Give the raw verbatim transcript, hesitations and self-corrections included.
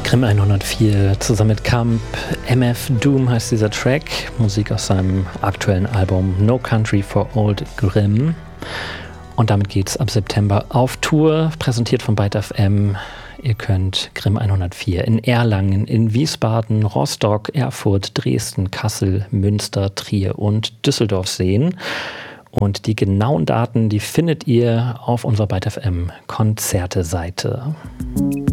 Grimm hundertvier zusammen mit Camp, M F Doom heißt dieser Track, Musik aus seinem aktuellen Album No Country for Old Grimm. Und damit geht's ab September auf Tour, präsentiert von Byte F M. Ihr könnt Grimm hundertvier in Erlangen, in Wiesbaden, Rostock, Erfurt, Dresden, Kassel, Münster, Trier und Düsseldorf sehen. Und die genauen Daten, die findet ihr auf unserer Byte F M Konzerte-Seite.